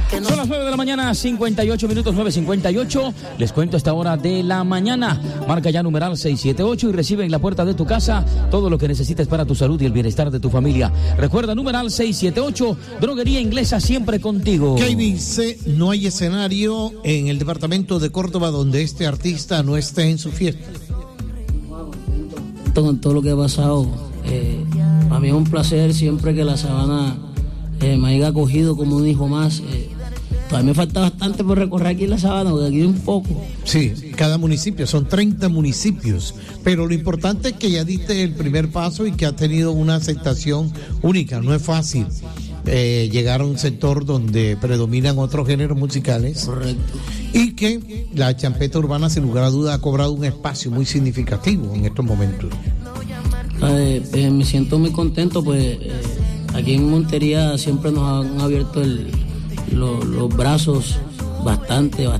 Son las 9 de la mañana, 58 minutos, 9:58. Les cuento a esta hora de la mañana. Marca ya numeral 678 y recibe en la puerta de tu casa todo lo que necesites para tu salud y el bienestar de tu familia. Recuerda, numeral 678, Droguería Inglesa, siempre contigo. Kevin C., no hay escenario en el departamento de Córdoba donde este artista no esté en su fiesta. Con todo lo que ha pasado, para mí es un placer siempre que la Sabana me haya acogido como un hijo más. Todavía me falta bastante por recorrer aquí en la Sabana, porque aquí hay un poco. Sí, cada municipio, son 30 municipios, pero lo importante es que ya diste el primer paso y que has tenido una aceptación única. No es fácil llegar a un sector donde predominan otros géneros musicales. Correcto. Y que la champeta urbana, sin lugar a duda, ha cobrado un espacio muy significativo en estos momentos. Me siento muy contento, pues aquí en Montería siempre nos han abierto los brazos bastante.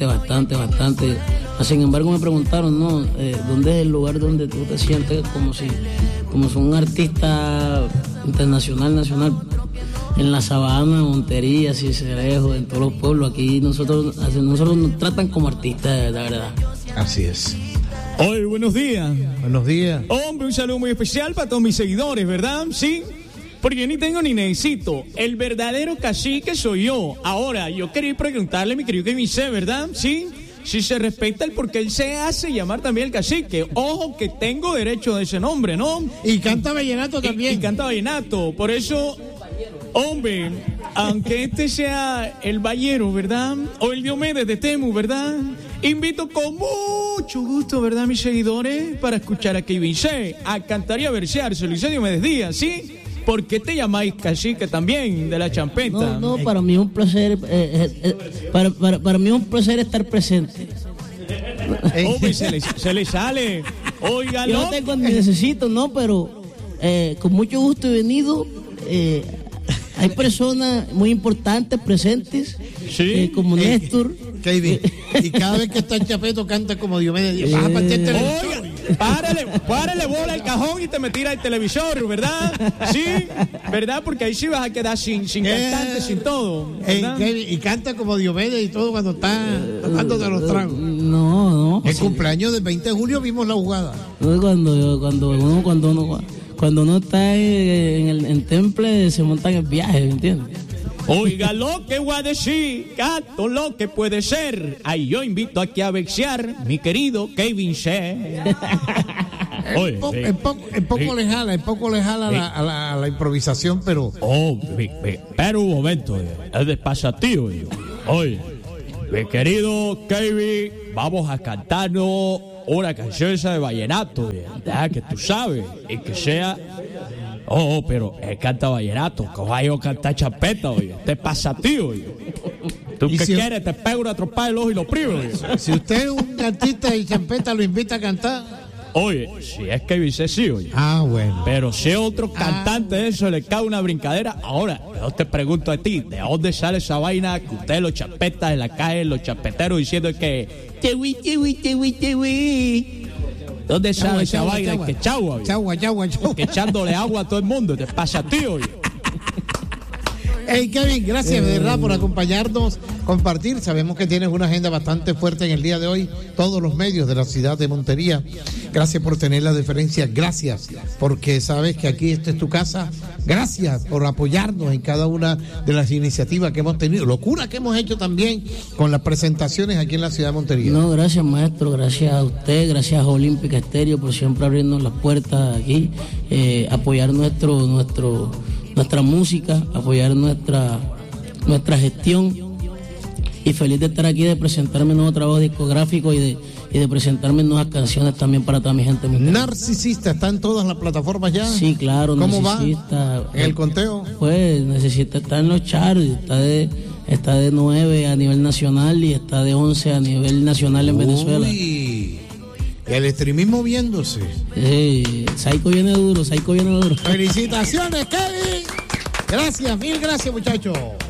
Sin embargo, me preguntaron, ¿no? ¿Dónde es el lugar donde tú te sientes como si un artista internacional, nacional? En la Sabana, Montería, Cicerejo, en todos los pueblos. Aquí nosotros nos tratan como artistas, la verdad. Así es. Hoy, buenos días. Buenos días. Hombre, un saludo muy especial para todos mis seguidores, ¿verdad? Sí. Porque yo ni tengo ni necesito. El verdadero cacique soy yo. Ahora, yo quería preguntarle a mi querido Kevin C., ¿verdad? Sí. Si se respeta el por qué él se hace llamar también el cacique. Ojo que tengo derecho a ese nombre, ¿no? Y canta vallenato también. Y canta vallenato. Por eso, hombre, aunque este sea el Ballero, ¿verdad? O el Diomedes de Temu, ¿verdad? Invito con mucho gusto, ¿verdad, mis seguidores? Para escuchar a Kevin C., a cantar y a versear. Se lo hice Diomedes Díaz, ¿sí? ¿Por qué te llamáis cacique también de la champeta? No, para mí es un placer, para mí es un placer estar presente. Hombre, se le sale. Óigalo. Yo no tengo ni necesito, no, pero con mucho gusto he venido. Hay personas muy importantes presentes, ¿sí? Como Néstor. Kevin, y cada vez que está en Chapeto canta como Diomedes Díaz. Vas a partir el televisor. Párale bola el cajón y te me tira el televisor, ¿verdad? Sí, ¿verdad? Porque ahí sí vas a quedar sin cantante, sin todo, ¿verdad? Kevin, y canta como Diomedes y todo cuando está dándote los tragos. No. El cumpleaños del 20 de julio vimos la jugada. Cuando uno está en Temple se monta en el viaje, ¿me entiendes? Oiga lo que voy a decir, gato, lo que puede ser. Ahí yo invito aquí a vexear, mi querido Kevin C. Un poco le jala a la improvisación, pero... Pero un momento, es despachatío. Oye, mi querido Kevin, vamos a cantarnos una canción esa de vallenato, que tú sabes, y que sea... pero él canta vallenato, que vaya a cantar champeta, oye. Te pasa, tío, oye. ¿Tú qué quieres? Te pego una trompada en el ojo y lo privo, oye. Si usted es un artista de champeta, lo invita a cantar. Oye, si es que dice sí, oye. Bueno. Pero si otro cantante de eso le cae una brincadera, ahora, yo te pregunto a ti, ¿de dónde sale esa vaina que ustedes los champetas en la calle, los champeteros diciendo que... ¿Dónde sale esa vaina? Que chagua. Que echándole agua a todo el mundo. Te pasa, tío. Hey, Kevin, gracias de verdad por acompañarnos, compartir. Sabemos que tienes una agenda bastante fuerte en el día de hoy. Todos los medios de la ciudad de Montería. Gracias por tener la deferencia. Gracias porque sabes que aquí esta es tu casa. Gracias por apoyarnos en cada una de las iniciativas que hemos tenido. Locura que hemos hecho también con las presentaciones aquí en la ciudad de Montería. No, gracias, maestro. Gracias a usted. Gracias a Olímpica Estéreo por siempre abrirnos las puertas aquí. Apoyar nuestra música, apoyar nuestra gestión, y feliz de estar aquí, de presentarme nuevo trabajo discográfico y de presentarme nuevas canciones también para toda mi gente. Narcisista, ¿está en todas las plataformas ya? Sí, claro. ¿Cómo Narcisista, va? ¿En el conteo? Pues Necesita estar en los charts, está de 9 a nivel nacional y está de 11 a nivel nacional en Venezuela. El extremismo viéndose. Psycho viene duro. Felicitaciones, Kevin. Gracias, mil gracias, muchachos.